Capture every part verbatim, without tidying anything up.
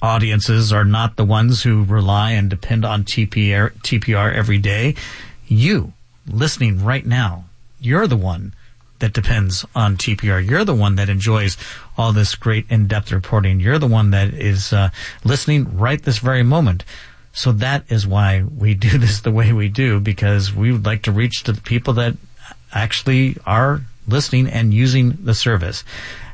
audiences are not the ones who rely and depend on T P R, T P R every day. You, listening right now, you're the one that depends on T P R. You're the one that enjoys all this great in-depth reporting. You're the one that is uh, listening right this very moment. So that is why we do this the way we do, because we would like to reach to the people that actually are listening and using the service.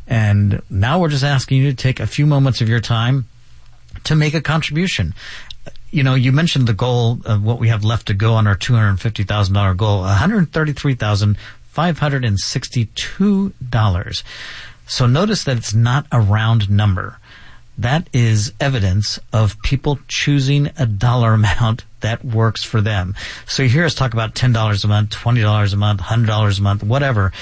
And now we're just asking you to take a few moments of your time to make a contribution. You know, you mentioned the goal of what we have left to go on our two hundred fifty thousand dollars goal, one hundred thirty-three thousand five hundred sixty-two dollars. So notice that it's not a round number. That is evidence of people choosing a dollar amount that works for them. So you hear us talk about ten dollars a month, twenty dollars a month, one hundred dollars a month, whatever.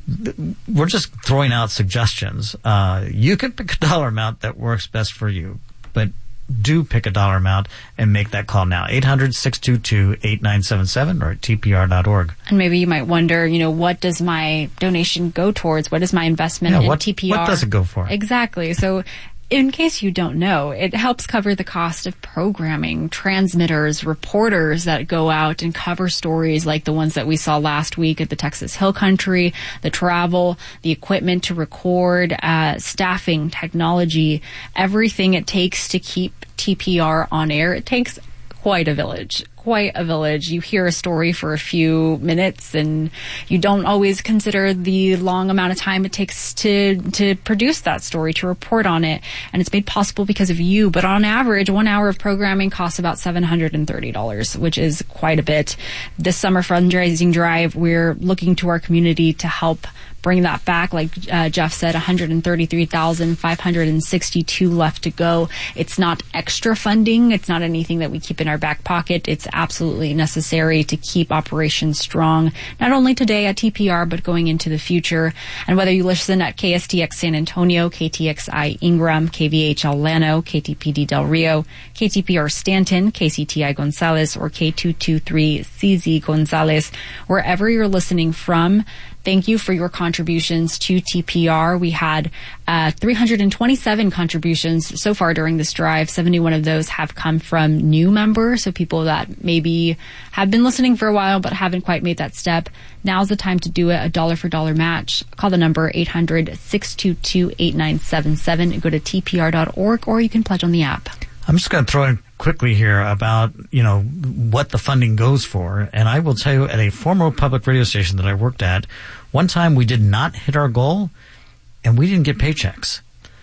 We're just throwing out suggestions. Uh, you can pick a dollar amount that works best for you, but do pick a dollar amount and make that call now. eight hundred, six two two, eight nine seven seven or at T P R dot org. And maybe you might wonder, you know, what does my donation go towards? What is my investment yeah, in what, T P R? What does it go for? Exactly. So in case you don't know, it helps cover the cost of programming, transmitters, reporters that go out and cover stories like the ones that we saw last week at the Texas Hill Country, the travel, the equipment to record, uh, staffing, technology, everything it takes to keep T P R on air. It takes quite a village. Quite a village. You hear a story for a few minutes and you don't always consider the long amount of time it takes to to produce that story, to report on it. And it's made possible because of you. But on average, one hour of programming costs about seven hundred thirty dollars, which is quite a bit. This summer fundraising drive, we're looking to our community to help bring that back. Like uh, Jeff said, one hundred thirty-three thousand five hundred sixty-two left to go. It's not extra funding. It's not anything that we keep in our back pocket. It's absolutely necessary to keep operations strong, not only today at T P R, but going into the future. And whether you listen at K S T X San Antonio, K T X I Ingram, K V H L Llano, K T P D Del Rio, K T P R Stanton, K C T I Gonzales, or K two two three C Z Gonzales, wherever you're listening from, thank you for your contributions to T P R. We had uh, three hundred twenty-seven contributions so far during this drive. seventy-one of those have come from new members, so people that maybe have been listening for a while but haven't quite made that step. Now's the time to do it, a dollar for dollar match. Call the number eight hundred, six two two, eight nine seven seven. Go to T P R dot org, or you can pledge on the app. I'm just going to throw in quickly here about, you know, what the funding goes for. And I will tell you, at a former public radio station that I worked at, one time we did not hit our goal and we didn't get paychecks.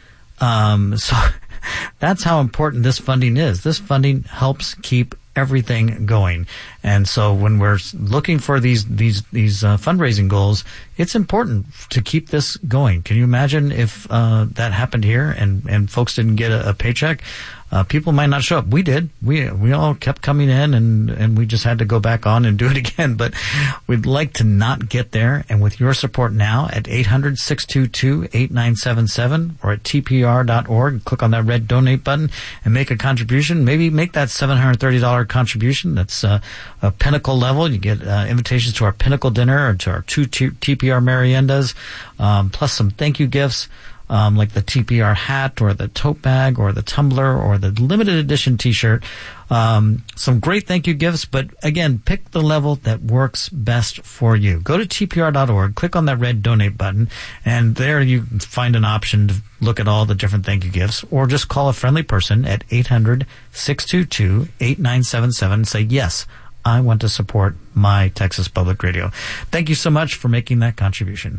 Um, so that's how important this funding is. This funding helps keep everything going. And so when we're looking for these these these uh, fundraising goals, it's important to keep this going. Can you imagine if uh, that happened here and, and folks didn't get a, a paycheck? Uh, people might not show up. We did. We we all kept coming in, and, and we just had to go back on and do it again. But we'd like to not get there. And with your support now at eight hundred, six two two, eight nine seven seven or at T P R dot org, click on that red donate button and make a contribution. Maybe make that seven hundred thirty dollars contribution. That's uh, a Pinnacle level. You get uh, invitations to our Pinnacle dinner or to our two T P R meriendas, um, plus some thank you gifts. Um, like the T P R hat or the tote bag or the tumbler or the limited edition t-shirt. Um, some great thank you gifts, but again, pick the level that works best for you. Go to T P R dot org, click on that red donate button, and there you can find an option to look at all the different thank you gifts, or just call a friendly person at eight hundred, six two two, eight nine seven seven and say, yes, I want to support my Texas Public Radio. Thank you so much for making that contribution.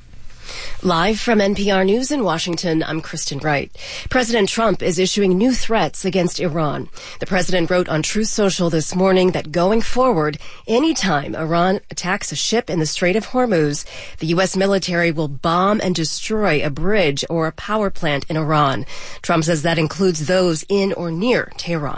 Live from N P R News in Washington, I'm Kristen Wright. President Trump is issuing new threats against Iran. The president wrote on Truth Social this morning that going forward, anytime Iran attacks a ship in the Strait of Hormuz, the U S military will bomb and destroy a bridge or a power plant in Iran. Trump says that includes those in or near Tehran.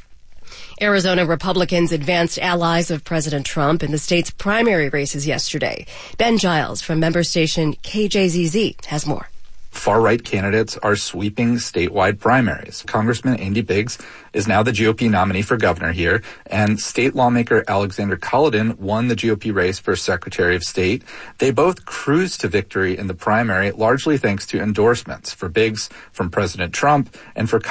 Arizona Republicans advanced allies of President Trump in the state's primary races yesterday. Ben Giles from member station K J Z Z has more. Far-right candidates are sweeping statewide primaries. Congressman Andy Biggs is now the G O P nominee for governor here, and state lawmaker Alexander Culloden won the G O P race for Secretary of State. They both cruised to victory in the primary, largely thanks to endorsements, for Biggs from President Trump and for